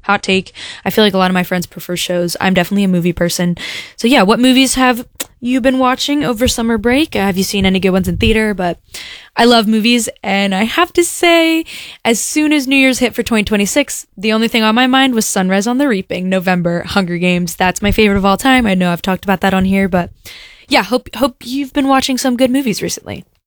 hot take. I feel like a lot of my friends prefer shows. I'm definitely a movie person. So yeah, what movies have you been watching over summer break? Have you seen any good ones in theater? But I love movies, and I have to say, as soon as New Year's hit for 2026, the only thing on my mind was Sunrise on the Reaping, November, Hunger Games. That's my favorite of all time. I know I've talked about that on here, but yeah, hope you've been watching some good movies recently.